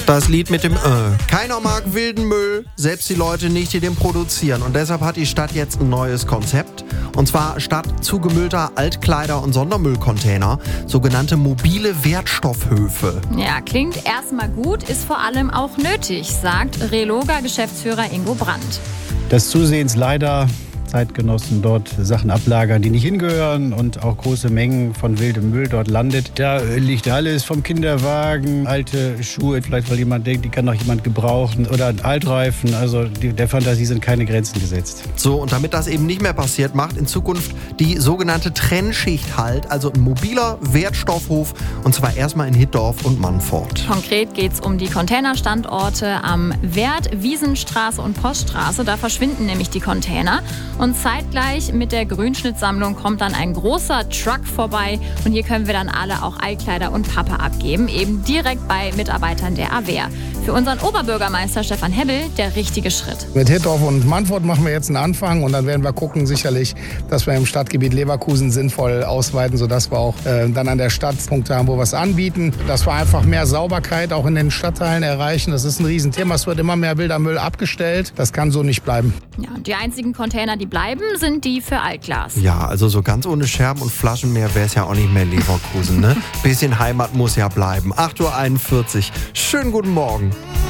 Das Lied mit dem Keiner mag wilden Müll, selbst die Leute nicht, die den produzieren. Und deshalb hat die Stadt jetzt ein neues Konzept. Und zwar statt zugemüllter Altkleider und Sondermüllcontainer sogenannte mobile Wertstoffhöfe. Ja, klingt erstmal gut, ist vor allem auch nötig, sagt Reloga-Geschäftsführer Ingo Brandt. Dass zusehends leider Zeitgenossen dort Sachen ablagern, die nicht hingehören und auch große Mengen von wildem Müll dort landet. Da liegt alles vom Kinderwagen, alte Schuhe, vielleicht weil jemand denkt, die kann noch jemand gebrauchen oder ein Altreifen. Also der Fantasie sind keine Grenzen gesetzt. So, und damit das eben nicht mehr passiert, macht in Zukunft die sogenannte Trennschicht Halt, also ein mobiler Wertstoffhof, und zwar erstmal in Hittorf und Mannfort. Konkret geht es um die Containerstandorte am Wert, Wiesenstraße und Poststraße. Da verschwinden nämlich die Container. Und zeitgleich mit der Grünschnittsammlung kommt dann ein großer Truck vorbei. Und hier können wir dann alle auch Altkleider und Pappe abgeben, eben direkt bei Mitarbeitern der Awehr. Für unseren Oberbürgermeister Stefan Hebbel der richtige Schritt. Mit Hittorf und Mannfort machen wir jetzt einen Anfang und dann werden wir gucken sicherlich, dass wir im Stadtgebiet Leverkusen sinnvoll ausweiten, sodass wir auch dann an der Stadt Punkte haben, wo wir es anbieten. Dass wir einfach mehr Sauberkeit auch in den Stadtteilen erreichen. Das ist ein Riesenthema. Es wird immer mehr wilder Müll abgestellt. Das kann so nicht bleiben. Ja, und die einzigen Container, die bleiben, sind die für Altglas. Ja, also so ganz ohne Scherben und Flaschen mehr wäre es ja auch nicht mehr Leverkusen, ne? Bisschen Heimat muss ja bleiben. 8:41 Uhr. Schönen guten Morgen.